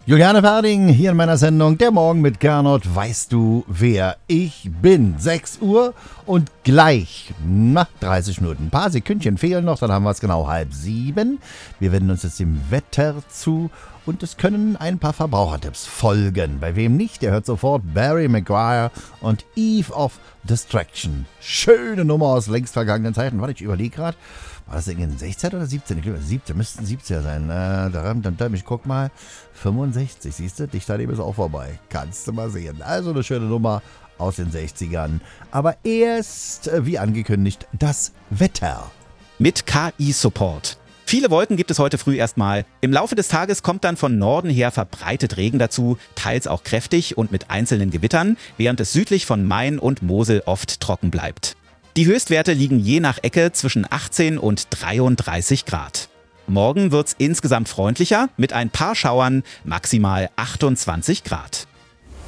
Juliane Werding hier in meiner Sendung Der Morgen mit Gernot. Weißt du, wer ich bin? 6 Uhr und gleich 30 Minuten. Ein paar Sekündchen fehlen noch, dann haben wir es genau 6:30. Wir wenden uns jetzt dem Wetter zu und es können ein paar Verbrauchertipps folgen. Bei wem nicht, der hört sofort Barry Maguire und Eve of Distraction. Schöne Nummer aus längst vergangenen Zeiten. Warte, ich überlege gerade. War das in 16 oder 17? Ich glaube, 17, müssten 70er sein. Ich guck mal. 65, siehst du? Dichter Leben ist auch vorbei. Kannst du mal sehen. Also eine schöne Nummer aus den 60ern. Aber erst, wie angekündigt, das Wetter. Mit KI-Support. Viele Wolken gibt es heute früh erstmal. Im Laufe des Tages kommt dann von Norden her verbreitet Regen dazu, teils auch kräftig und mit einzelnen Gewittern, während es südlich von Main und Mosel oft trocken bleibt. Die Höchstwerte liegen je nach Ecke zwischen 18 und 33 Grad. Morgen wird's insgesamt freundlicher, mit ein paar Schauern, maximal 28 Grad.